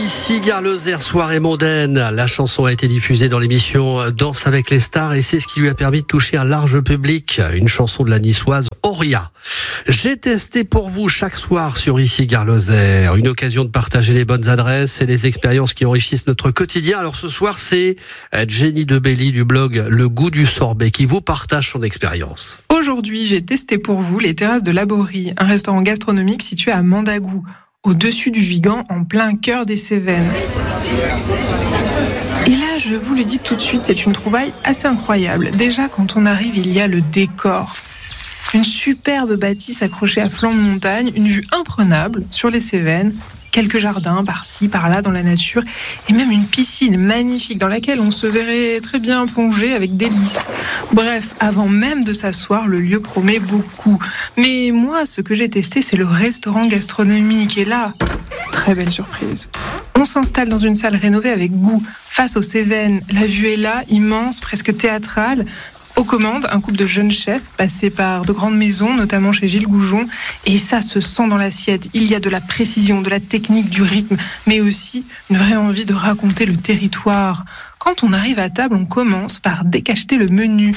Ici Gare Lozère, soirée mondaine. La chanson a été diffusée dans l'émission Danse avec les stars et c'est ce qui lui a permis de toucher un large public. Une chanson de la niçoise Auria. J'ai testé pour vous chaque soir sur Ici Gare Lozère. Une occasion de partager les bonnes adresses et les expériences qui enrichissent notre quotidien. Alors ce soir, c'est Jenny Debelly du blog Le Goût du Sorbet qui vous partage son expérience. Aujourd'hui, j'ai testé pour vous les terrasses de Laborie, un restaurant gastronomique situé à Mandagou, au-dessus du Vigan, en plein cœur des Cévennes. Et là, je vous le dis tout de suite, c'est une trouvaille assez incroyable. Déjà, quand on arrive, il y a le décor. Une superbe bâtisse accrochée à flanc de montagne, une vue imprenable sur les Cévennes, quelques jardins par-ci, par-là dans la nature, et même une piscine magnifique dans laquelle on se verrait très bien plonger avec délice. Bref, avant même de s'asseoir, le lieu promet beaucoup. Mais moi, ce que j'ai testé, c'est le restaurant gastronomique. Et là, très belle surprise. On s'installe dans une salle rénovée avec goût, face aux Cévennes. La vue est là, immense, presque théâtrale. Aux commandes, un couple de jeunes chefs passés par de grandes maisons, notamment chez Gilles Goujon. Et ça se sent dans l'assiette. Il y a de la précision, de la technique, du rythme, mais aussi une vraie envie de raconter le territoire. Quand on arrive à table, on commence par décacheter le menu.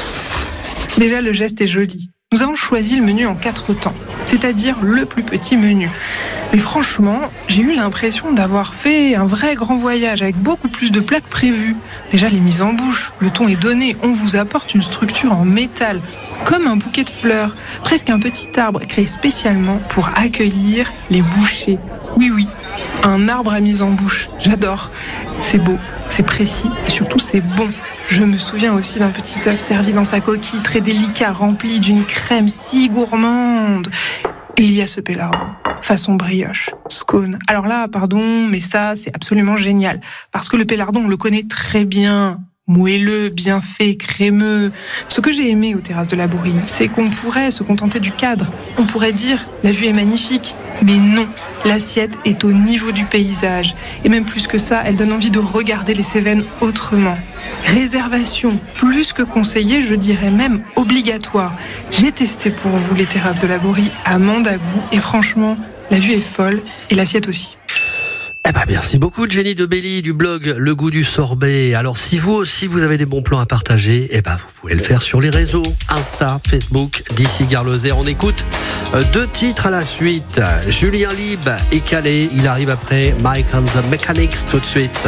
Déjà, le geste est joli. Nous avons choisi le menu en 4 temps, c'est-à-dire le plus petit menu. Mais franchement, j'ai eu l'impression d'avoir fait un vrai grand voyage avec beaucoup plus de plats que prévu. Déjà, les mises en bouche, le ton est donné. On vous apporte une structure en métal, comme un bouquet de fleurs, presque un petit arbre créé spécialement pour accueillir les bouchées. Oui, un arbre à mise en bouche. J'adore. C'est beau, c'est précis et surtout c'est bon. Je me souviens aussi d'un petit œuf servi dans sa coquille, très délicat, rempli d'une crème si gourmande. Et il y a ce pélardon, façon brioche, scone. Alors là, pardon, mais ça, c'est absolument génial. Parce que le pélardon, on le connaît très bien. Moelleux, bien fait, crémeux. Ce que j'ai aimé aux terrasses de Laborie, c'est qu'on pourrait se contenter du cadre. On pourrait dire, la vue est magnifique. Mais non, l'assiette est au niveau du paysage. Et même plus que ça, elle donne envie de regarder les Cévennes autrement. Réservation, plus que conseillée, je dirais même obligatoire. J'ai testé pour vous les terrasses de Laborie à Mandagou et franchement, la vue est folle et l'assiette aussi. Merci beaucoup Jenny Debelly du blog Le Goût du Sorbet. Alors si vous aussi vous avez des bons plans à partager, vous pouvez le faire sur les réseaux Insta, Facebook d'Ici Gare Lozère. On écoute 2 titres à la suite. Julien Lieb et Calais, il arrive après Mike and the Mechanics tout de suite.